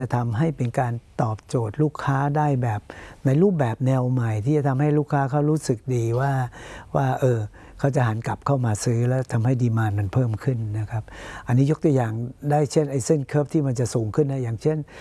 จะทำให้เป็นการตอบโจทย์ลูกค้าได้แบบในรูปแบบแนวใหม่ที่จะทำให้ลูกค้าเขารู้สึกดีว่าเขาจะหันกลับเข้ามาซื้อแล้วทำให้ดีมานด์มันเพิ่มขึ้นนะครับอันนี้ยกตัวอย่างได้เช่นไอ้เส้นเคิร์ฟที่มันจะสูงขึ้นนะอย่างเช่น